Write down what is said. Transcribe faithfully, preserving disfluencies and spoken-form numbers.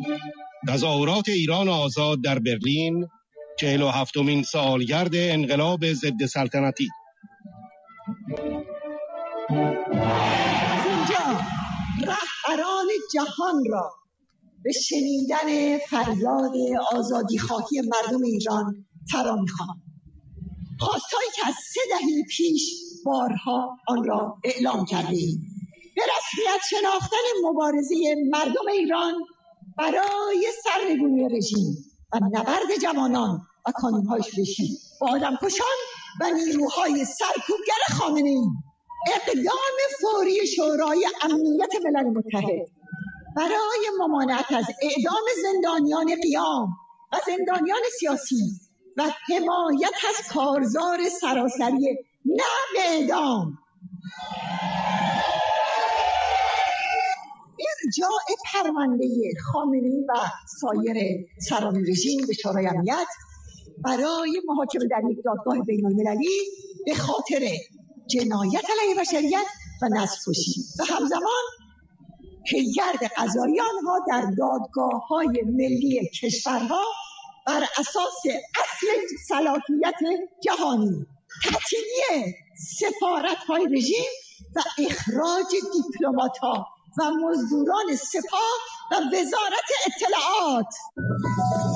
تظاهرات ایران آزاد در برلین، چهل و هفتمین سالگرد انقلاب ضد سلطنتی. اینجا رهبران جهان را به شنیدن فریاد آزادی خواهی مردم ایران ترا می‌خوانم. خواستهایی که از سه دهه پیش بارها آن را اعلام کردیم. به رسمیت شناختن مبارزه مردم ایران برای سرنگونی رژیم و نبرد جوانان و کانون‌های شورشی با آدمکشان و نیروهای سرکوبگر خامنه‌ای. اقدام فوری شورای امنیت ملل متحد برای ممانعت از اعدام زندانیان قیام و زندانیان سیاسی و حمایت از کارزار سراسری نه به اعدام. ارجاع پرونده خامنه‌ای و سایر سران رژیم به شورای امنیت برای محاکمه در یک دادگاه بین‌المللی به خاطر جنایت علیه بشریت و نسل‌کشی و همزمان پیگرد قضایی آنها در دادگاه‌های ملی کشورها بر اساس اصل صلاحیت جهانی، تعطیلی سفارت‌های رژیم و اخراج دیپلمات‌ها و مزدوران سپاه و وزارت اطلاعات.